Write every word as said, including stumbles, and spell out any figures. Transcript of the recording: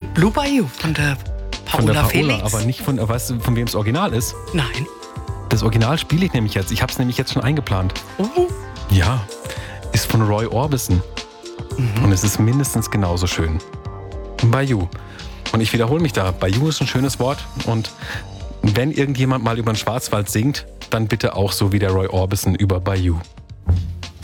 Blue Bayou von der Paola, von der Paola Felix. aber nicht von, weißt du, von wem das Original ist? Nein. Das Original spiele ich nämlich jetzt. Ich habe es nämlich jetzt schon eingeplant. Oh. Ja, ist von Roy Orbison. Mhm. Und es ist mindestens genauso schön. Bayou. Und ich wiederhole mich da. Bayou ist ein schönes Wort. Und wenn irgendjemand mal über den Schwarzwald singt, dann bitte auch so wie der Roy Orbison über Bayou.